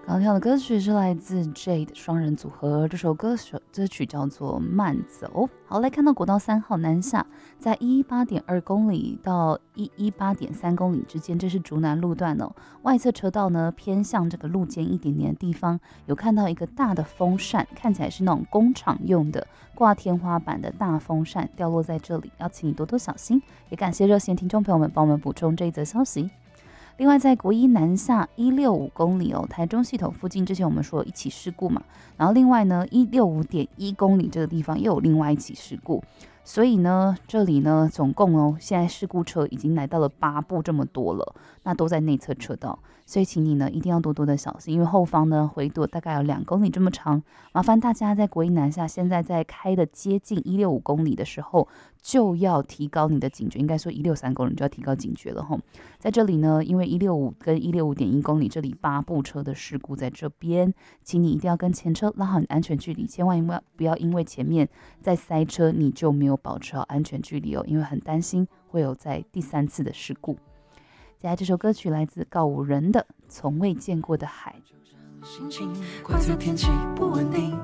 刚跳的歌曲是来自 Jade 双人组合，这首歌曲叫做《慢走》。好，来看到国道3号南下，在118.2公里到118.3公里之间，这是竹南路段哦。外侧车道呢偏向这个路肩一点点的地方，有看到一个大的风扇，看起来是那种工厂用的挂天花板的大风扇掉落在这里，要请你多多小心。也感谢热线听众朋友们帮我们补充这一则消息。另外，在国一南下165公里哦，台中系统附近之前我们说有一起事故嘛，然后另外呢165.1公里这个地方又有另外一起事故，所以呢这里呢总共哦现在事故车已经来到了8部这么多了，那都在内侧车道，所以请你呢一定要多多的小心，因为后方呢回堵大概有2公里这么长，麻烦大家在国一南下现在在开的接近165公里的时候就要提高你的警觉，应该说163公里就要提高警觉了吼。在这里呢，因为165跟165.1公里这里8部车的事故在这边，请你一定要跟前车拉好你安全距离，千万不要因为前面在塞车你就没有保持好安全距离哦，因为很担心会有在第3次的事故。接下来这首歌曲来自告五人的《从未见过的海》。 心情怪罪天气不稳定，